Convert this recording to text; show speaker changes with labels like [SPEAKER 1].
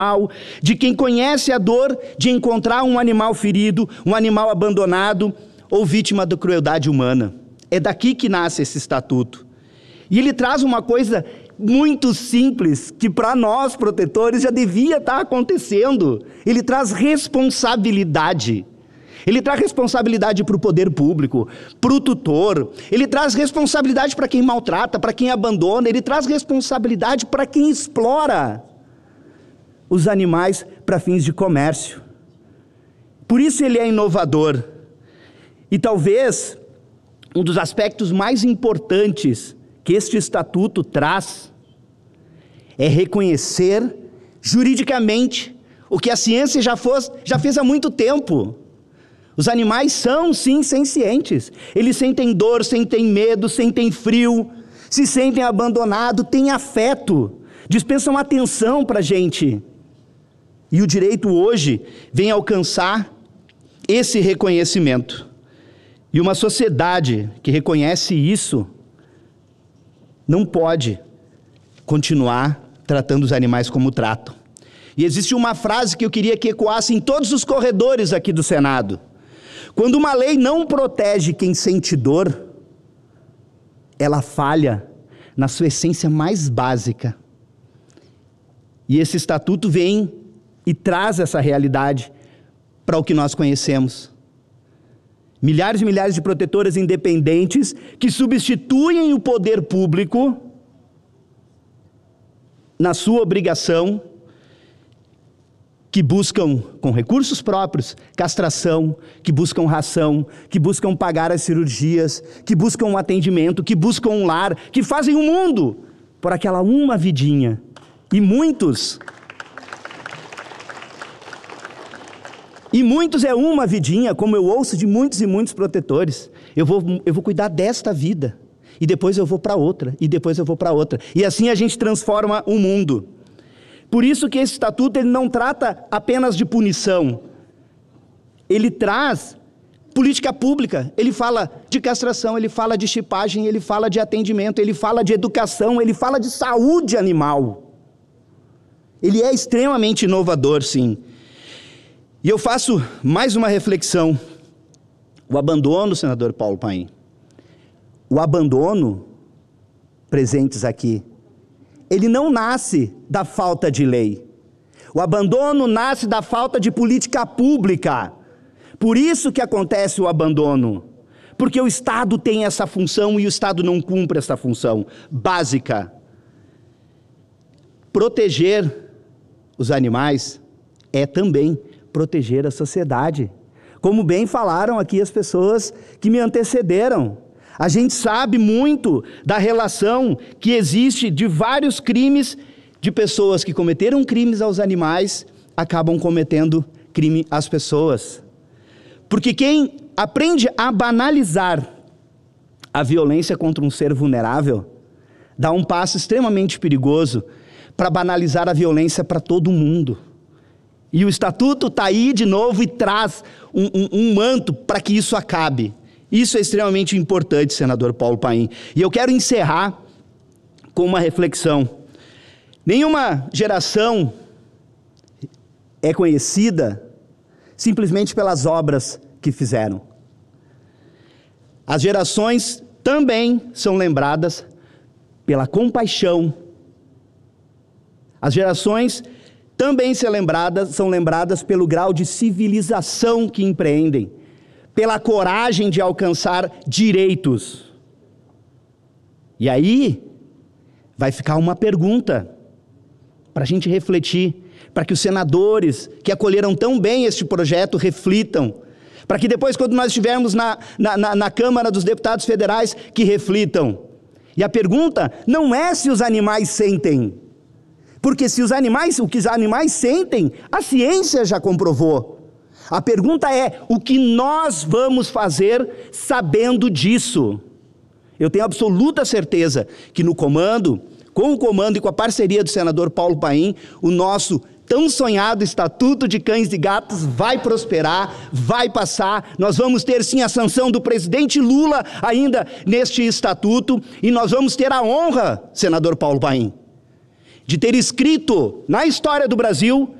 [SPEAKER 1] de quem conhece a dor de encontrar um animal ferido, um animal abandonado ou vítima da crueldade humana. É daqui que nasce esse estatuto. E ele traz uma coisa muito simples, que para nós, protetores, já devia estar acontecendo. Ele traz responsabilidade. Ele traz responsabilidade para o poder público, para o tutor. Ele traz responsabilidade para quem maltrata, para quem abandona. Ele traz responsabilidade para quem explora os animais para fins de comércio. Por isso ele é inovador. E talvez um dos aspectos mais importantes que este estatuto traz é reconhecer juridicamente o que a ciência já fez há muito tempo. Os animais são, sim, sencientes. Eles sentem dor, sentem medo, sentem frio, se sentem abandonados, têm afeto, dispensam atenção para a gente. E o direito hoje vem alcançar esse reconhecimento. E uma sociedade que reconhece isso não pode continuar tratando os animais como tratam. E existe uma frase que eu queria que ecoasse em todos os corredores aqui do Senado. Quando uma lei não protege quem sente dor, ela falha na sua essência mais básica. E esse estatuto vem e traz essa realidade para o que nós conhecemos. Milhares e milhares de protetoras independentes que substituem o poder público na sua obrigação, que buscam com recursos próprios, castração, que buscam ração, que buscam pagar as cirurgias, que buscam um atendimento, que buscam um lar, que fazem o mundo por aquela uma vidinha. E muitos é uma vidinha, como eu ouço de muitos e muitos protetores. Eu vou cuidar desta vida, e depois eu vou para outra, e depois eu vou para outra. E assim a gente transforma o mundo. Por isso que esse estatuto ele não trata apenas de punição. Ele traz política pública, ele fala de castração, ele fala de chipagem, ele fala de atendimento, ele fala de educação, ele fala de saúde animal. Ele é extremamente inovador, sim. E eu faço mais uma reflexão. O abandono, senador Paulo Paim, o abandono, presentes aqui, ele não nasce da falta de lei. O abandono nasce da falta de política pública. Por isso que acontece o abandono. Porque o Estado tem essa função e o Estado não cumpre essa função básica. Proteger os animais é também proteger a sociedade. Como bem falaram aqui as pessoas que me antecederam. A gente sabe muito da relação que existe de vários crimes, de pessoas que cometeram crimes aos animais, acabam cometendo crime às pessoas. Porque quem aprende a banalizar a violência contra um ser vulnerável, dá um passo extremamente perigoso para banalizar a violência para todo mundo. E o Estatuto está aí de novo e traz um manto para que isso acabe. Isso é extremamente importante, senador Paulo Paim. E eu quero encerrar com uma reflexão. Nenhuma geração é conhecida simplesmente pelas obras que fizeram. As gerações também são lembradas pela compaixão. As gerações também são lembradas pelo grau de civilização que empreendem, pela coragem de alcançar direitos. E aí, vai ficar uma pergunta para a gente refletir, para que os senadores que acolheram tão bem este projeto reflitam, para que depois, quando nós estivermos na Câmara dos Deputados Federais, que reflitam. E a pergunta não é se os animais sentem, porque o que os animais sentem, a ciência já comprovou. A pergunta é, o que nós vamos fazer sabendo disso? Eu tenho absoluta certeza que com o comando e com a parceria do senador Paulo Paim, o nosso tão sonhado Estatuto de Cães e Gatos vai prosperar, vai passar. Nós vamos ter sim a sanção do presidente Lula ainda neste estatuto, e nós vamos ter a honra, senador Paulo Paim, de ter escrito na história do Brasil